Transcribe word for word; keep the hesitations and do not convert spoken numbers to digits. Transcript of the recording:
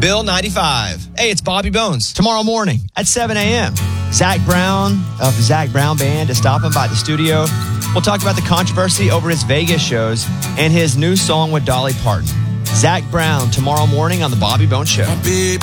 Bill ninety-five. Hey, it's Bobby Bones. Tomorrow morning at seven a.m., Zach Brown of the Zach Brown Band is stopping by the studio. We'll talk about the controversy over his Vegas shows and his new song with Dolly Parton. Zach Brown tomorrow morning on the Bobby Bones Show. My baby